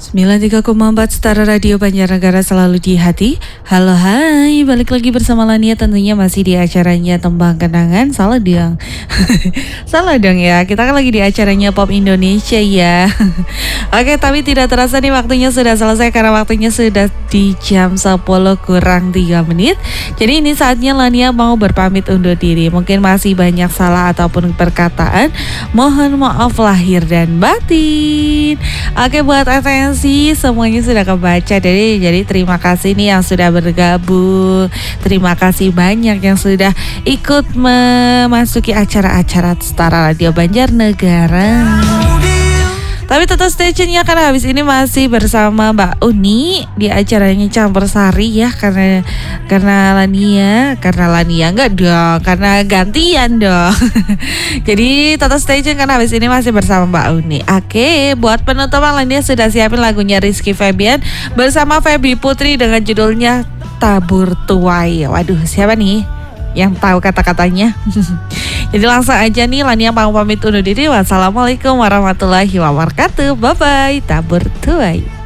93,4 Setara Radio Banjarnegara selalu di hati. Halo hai, balik lagi bersama Lania, tentunya masih di acaranya Tembang Kenangan. Salah dong. Salah dong ya, kita kan lagi di acaranya Pop Indonesia ya. Oke, tapi tidak terasa nih waktunya sudah selesai karena waktunya sudah di jam 10 kurang 3 menit. Jadi ini saatnya Lania mau berpamit undur diri. Mungkin masih banyak salah ataupun perkataan, mohon maaf lahir dan batin. Oke, buat atensi semuanya sudah kebaca, jadi terima kasih nih yang sudah bergabung. Terima kasih banyak yang sudah ikut memasuki acara-acara Setara Radio Banjarnegara. Tapi tetap stay tune ya, karena habis ini masih bersama Mbak Uni di acaranya Campur Sari ya, karena Lania enggak dong, karena gantian dong. Jadi tetap stay tune karena habis ini masih bersama Mbak Uni. Oke, buat penutupan Lania sudah siapin lagunya Rizky Febian bersama Feby Putri dengan judulnya Tabur Tuai. Waduh, siapa nih yang tahu kata-katanya? Jadi langsung aja nih Lania mau pamit undur diri. Wassalamualaikum warahmatullahi wabarakatuh. Bye bye. Tabur Tuai.